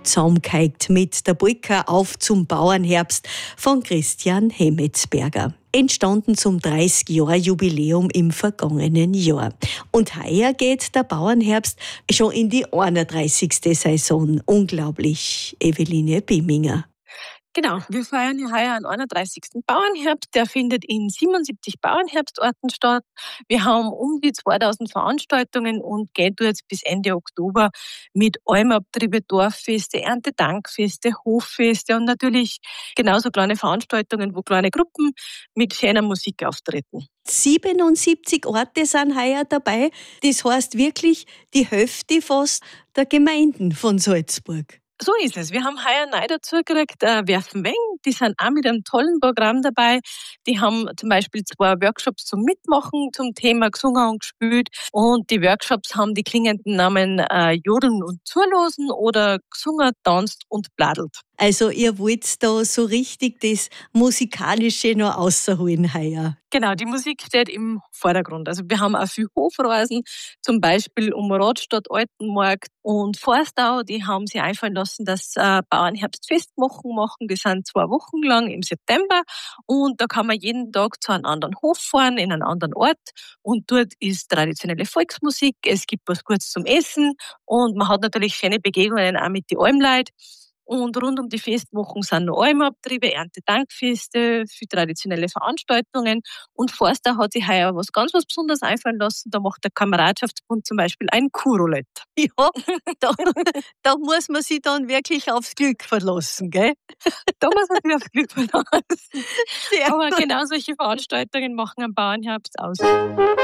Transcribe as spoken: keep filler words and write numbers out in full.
zusammengeigt mit der Polka Auf zum Bauernherbst von Christian Hemmetsberger. Entstanden zum dreißig-Jahr-Jubiläum im vergangenen Jahr. Und heuer geht der Bauernherbst schon in die einunddreißigste Saison. Unglaublich, Eveline Biminger. Genau, wir feiern ja heuer den einunddreißigsten Bauernherbst. Der findet in siebenundsiebzig Bauernherbstorten statt. Wir haben um die zweitausend Veranstaltungen und geht jetzt bis Ende Oktober mit Almabtriebe, Dorffeste, Erntedankfeste, Hoffeste und natürlich genauso kleine Veranstaltungen, wo kleine Gruppen mit schöner Musik auftreten. siebenundsiebzig Orte sind heuer dabei. Das heißt wirklich die Hälfte fast der Gemeinden von Salzburg. So ist es. Wir haben heuer neu dazu gekriegt, äh, Werfenweng. Die sind auch mit einem tollen Programm dabei. Die haben zum Beispiel zwei Workshops zum Mitmachen zum Thema gesungen und gespielt. Und die Workshops haben die klingenden Namen äh, Jodeln und Zulosen oder gesungen, tanzt und bladelt. Also ihr wollt da so richtig das Musikalische noch rausholen heuer. Genau, die Musik steht im Vordergrund. Also wir haben auch viel Hofreisen, zum Beispiel um Radstadt, Altenmarkt und Forstau. Die haben sich einfallen lassen, dass äh, Bauernherbstfest machen machen. Die sind zwei Wochen lang im September und da kann man jeden Tag zu einem anderen Hof fahren, in einen anderen Ort und dort ist traditionelle Volksmusik, es gibt was Gutes zum Essen und man hat natürlich schöne Begegnungen auch mit den Almleuten. Und rund um die Festwochen sind noch Almabtriebe, Erntedankfeste, viele traditionelle Veranstaltungen. Und Forster hat sich heuer was ganz was Besonderes einfallen lassen. Da macht der Kameradschaftsbund zum Beispiel ein Kuhroulette. Ja, da, da muss man sich dann wirklich aufs Glück verlassen, gell? Da muss man sich aufs Glück verlassen. Sehr Aber genau solche Veranstaltungen machen am Bauernherbst aus.